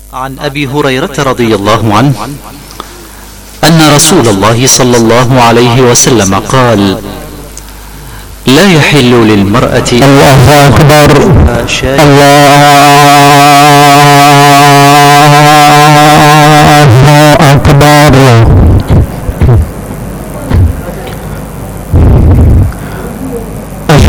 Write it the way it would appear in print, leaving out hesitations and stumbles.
عن أبي هريرة رضي الله عنه أن رسول الله صلى الله عليه وسلم قال: لا يحل للمرأة الله أكبر، الله